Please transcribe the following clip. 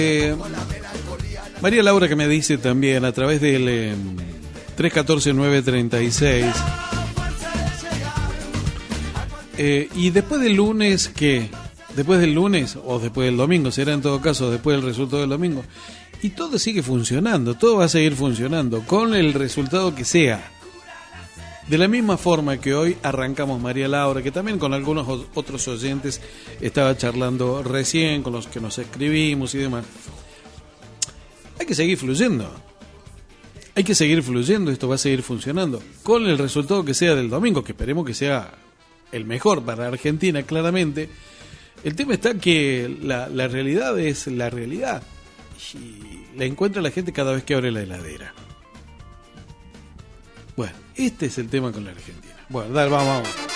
María Laura, que me dice también a través del 314-936, y después del lunes, ¿qué? Después del lunes o después del domingo, será en todo caso después del resultado del domingo, y todo sigue funcionando, todo va a seguir funcionando con el resultado que sea. De la misma forma que hoy arrancamos, María Laura, que también con algunos otros oyentes estaba charlando recién, con los que nos escribimos y demás. Hay que seguir fluyendo. Hay que seguir fluyendo, esto va a seguir funcionando. Con el resultado que sea del domingo, que esperemos que sea el mejor para Argentina, claramente. El tema está que la realidad es la realidad. Y la encuentra la gente cada vez que abre la heladera. Bueno, este es el tema con la Argentina. Bueno, dale, vamos.